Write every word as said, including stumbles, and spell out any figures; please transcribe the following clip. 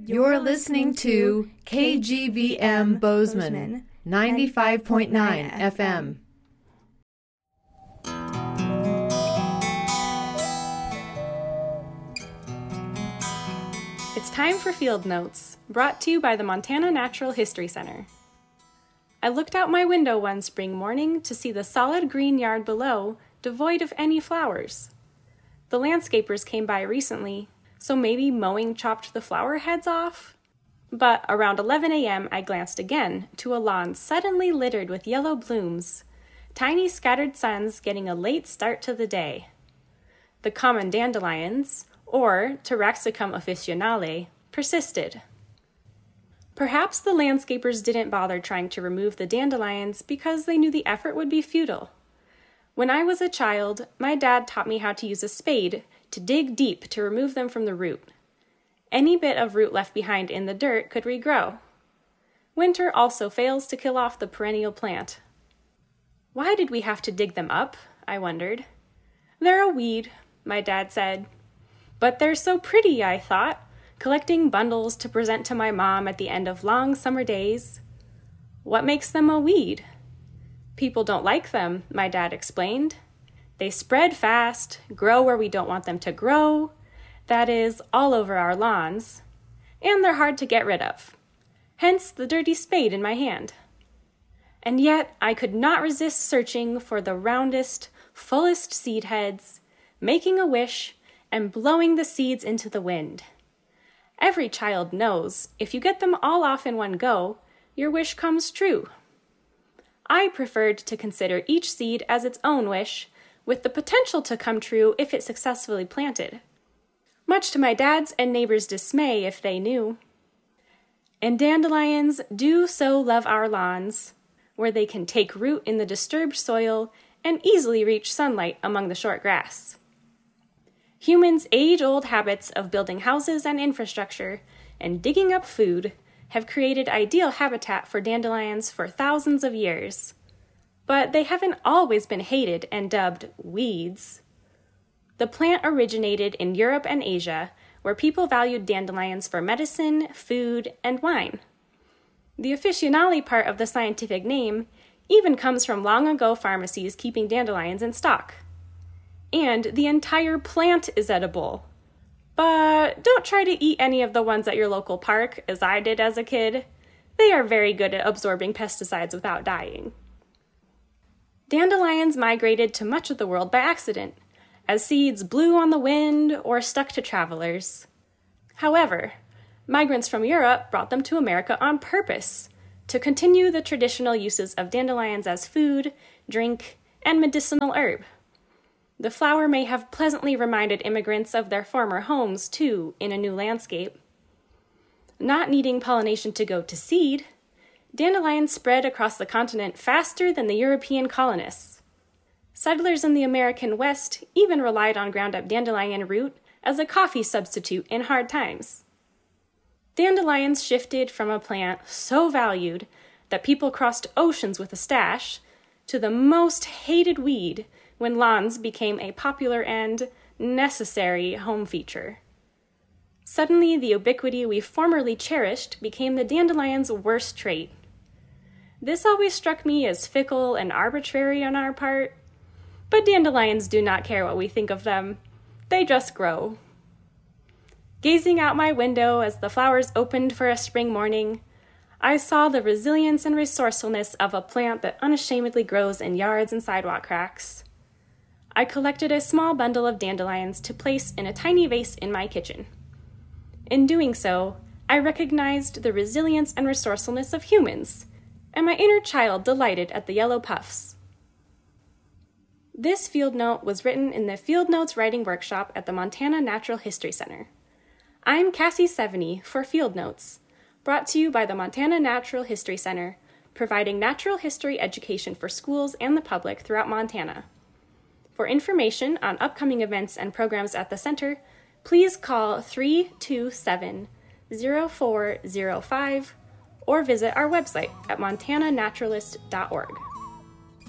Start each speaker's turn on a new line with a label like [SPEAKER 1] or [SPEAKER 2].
[SPEAKER 1] You're listening to K G V M Bozeman, ninety-five point nine F M.
[SPEAKER 2] It's time for Field Notes, brought to you by the Montana Natural History Center. I looked out my window one spring morning to see the solid green yard below, devoid of any flowers. The landscapers came by recently, so maybe mowing chopped the flower heads off? But around eleven a.m. I glanced again to a lawn suddenly littered with yellow blooms, tiny scattered suns getting a late start to the day. The common dandelions, or Taraxacum officinale, persisted. Perhaps the landscapers didn't bother trying to remove the dandelions because they knew the effort would be futile. When I was a child, my dad taught me how to use a spade to dig deep to remove them from the root. Any bit of root left behind in the dirt could regrow. Winter also fails to kill off the perennial plant. Why did we have to dig them up? I wondered. They're a weed, my dad said. But they're so pretty, I thought, collecting bundles to present to my mom at the end of long summer days. What makes them a weed? People don't like them, my dad explained. They spread fast, grow where we don't want them to grow, that is, all over our lawns, and they're hard to get rid of. Hence the dirty spade in my hand. And yet I could not resist searching for the roundest, fullest seed heads, making a wish, and blowing the seeds into the wind. Every child knows if you get them all off in one go, your wish comes true. I preferred to consider each seed as its own wish, with the potential to come true if it successfully planted. Much to my dad's and neighbors' dismay if they knew. And dandelions do so love our lawns, where they can take root in the disturbed soil and easily reach sunlight among the short grass. Humans' age-old habits of building houses and infrastructure and digging up food have created ideal habitat for dandelions for thousands of years. But they haven't always been hated and dubbed weeds. The plant originated in Europe and Asia, where people valued dandelions for medicine, food, and wine. The officinale part of the scientific name even comes from long ago pharmacies keeping dandelions in stock. And the entire plant is edible. But don't try to eat any of the ones at your local park, as I did as a kid. They are very good at absorbing pesticides without dying. Dandelions migrated to much of the world by accident, as seeds blew on the wind or stuck to travelers. However, migrants from Europe brought them to America on purpose, to continue the traditional uses of dandelions as food, drink, and medicinal herb. The flower may have pleasantly reminded immigrants of their former homes, too, in a new landscape. Not needing pollination to go to seed, dandelions spread across the continent faster than the European colonists. Settlers in the American West even relied on ground-up dandelion root as a coffee substitute in hard times. Dandelions shifted from a plant so valued that people crossed oceans with a stash to the most hated weed when lawns became a popular and necessary home feature. Suddenly, the ubiquity we formerly cherished became the dandelion's worst trait. This always struck me as fickle and arbitrary on our part, but dandelions do not care what we think of them. They just grow. Gazing out my window as the flowers opened for a spring morning, I saw the resilience and resourcefulness of a plant that unashamedly grows in yards and sidewalk cracks. I collected a small bundle of dandelions to place in a tiny vase in my kitchen. In doing so, I recognized the resilience and resourcefulness of humans, and my inner child delighted at the yellow puffs. This field note was written in the Field Notes Writing Workshop at the Montana Natural History Center. I'm Cassie Seveny for Field Notes, brought to you by the Montana Natural History Center, providing natural history education for schools and the public throughout Montana. For information on upcoming events and programs at the center, please call three two seven, zero four zero five or visit our website at montana naturalist dot org.